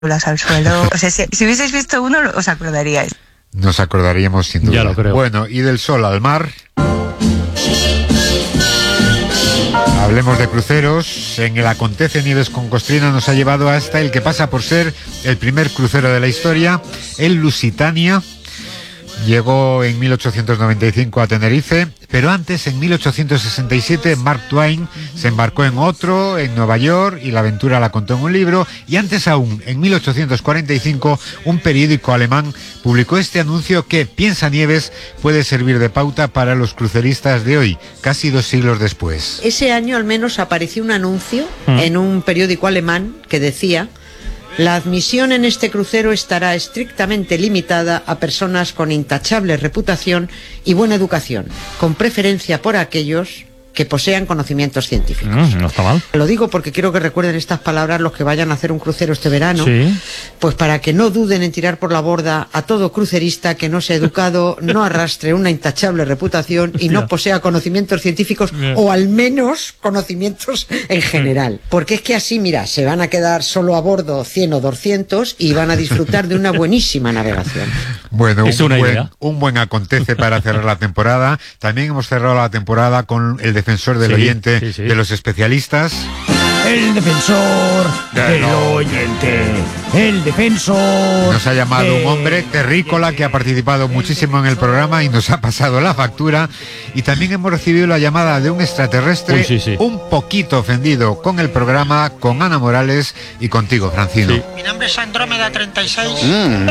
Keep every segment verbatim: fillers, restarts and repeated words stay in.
al suelo. O sea, si, si hubieseis visto uno, os acordaríais. Nos acordaríamos sin duda. Ya lo creo. Bueno, y del sol al mar. Hablemos de cruceros. En el Acontece Nieves con Costrina nos ha llevado hasta el que pasa por ser el primer crucero de la historia, el Lusitania. Llegó en mil ochocientos noventa y cinco a Tenerife, pero antes, en mil ochocientos sesenta y siete, Mark Twain se embarcó en otro, en Nueva York, y la aventura la contó en un libro. Y antes aún, en mil ochocientos cuarenta y cinco, un periódico alemán publicó este anuncio que, piensa Nieves, puede servir de pauta para los cruceristas de hoy, casi dos siglos después. Ese año al menos apareció un anuncio ¿Mm? en un periódico alemán que decía: la admisión en este crucero estará estrictamente limitada a personas con intachable reputación y buena educación, con preferencia por aquellos que posean conocimientos científicos. Mm, no está mal. Lo digo porque quiero que recuerden estas palabras los que vayan a hacer un crucero este verano, sí. Pues para que no duden en tirar por la borda a todo crucerista que no sea educado, no arrastre una intachable reputación y no posea conocimientos científicos, yeah. o al menos conocimientos en general. Porque es que así, mira, se van a quedar solo a bordo cien o doscientos y van a disfrutar de una buenísima navegación. Bueno, es un, una buen, idea. un buen acontece para cerrar la temporada. También hemos cerrado la temporada con el defensor del sí, oyente, sí, sí. de los especialistas. El defensor del oyente. El defensor. Nos ha llamado de... un hombre terrícola que ha participado muchísimo en el programa y nos ha pasado la factura. Y también hemos recibido la llamada de un extraterrestre Uy, sí, sí. un poquito ofendido con el programa, con Ana Morales y contigo, Francino. Sí. Mi nombre es Andrómeda treinta y seis. Mm.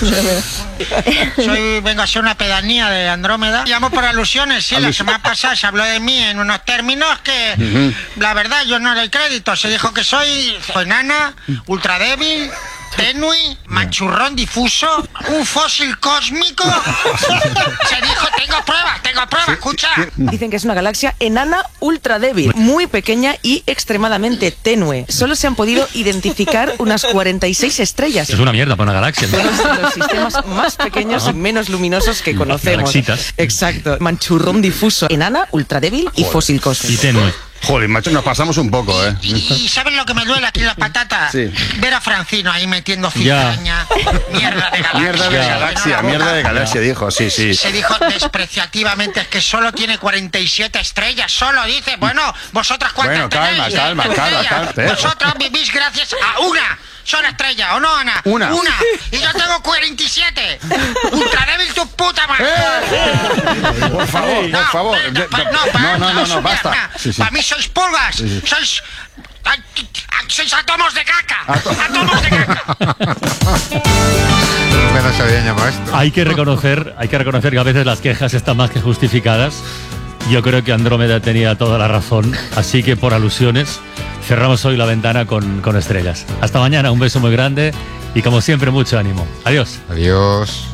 Soy, vengo a ser una pedanía de Andrómeda. Llamo por alusiones, sí. La semana pasada se habló de mí en unos términos que, uh-huh. la verdad, yo no doy crédito. Se dijo que soy enana, ultra débil, tenue, manchurrón difuso, un fósil cósmico. Se dijo, tengo pruebas, tengo pruebas, escucha. Dicen que es una galaxia enana ultra débil, muy pequeña y extremadamente tenue. Solo se han podido identificar unas cuarenta y seis estrellas. Es una mierda para una galaxia, ¿no? Son los sistemas más pequeños y menos luminosos que conocemos. Galaxitas. Exacto. Manchurrón difuso, enana, ultra débil y fósil cósmico. Y tenue. Joder, macho, nos pasamos un poco, ¿eh? ¿Y, y sabes lo que me duele aquí en las patatas? Sí. Ver a Francino ahí metiendo cizaña. Mierda de galaxia. Mierda de galaxia, mierda de galaxia, dijo, sí, sí. Se dijo despreciativamente, es que solo tiene cuarenta y siete estrellas, solo dice. Bueno, vosotras cuántas Bueno, calma, tenéis? calma, calma, calma. Vosotras vivís gracias a una. Son estrella, ¿o no, Ana? Una. Una. Y yo tengo cuarenta y siete. Ultra débil tu puta madre. ¡Eh! Por favor, no, por favor. No, pa, no, pa, no, no, no, no, no basta. Sí, sí. Para mí sois pulgas. Sí, sí. Sois... Sois átomos de caca. Átomos de caca. No sabían llamar esto. Hay que reconocer, hay que reconocer que a veces las quejas están más que justificadas. Yo creo que Andrómeda tenía toda la razón, así que por alusiones cerramos hoy la ventana con, con estrellas. Hasta mañana, un beso muy grande y como siempre mucho ánimo. Adiós. Adiós.